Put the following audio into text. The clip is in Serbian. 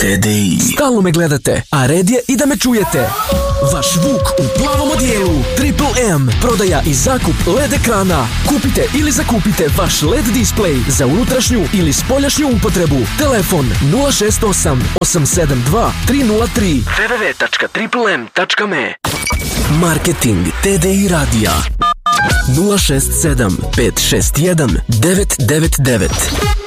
TDI. Stalno me gledate, a red je i da me čujete. Vaš Vuk u plavom odijelu. Triple M. Prodaja i zakup LED ekrana. Kupite ili zakupite vaš LED display za unutrašnju ili spoljašnju upotrebu. Telefon 068 872 303 www.triplem.me. Marketing TDI radija 067 561 999.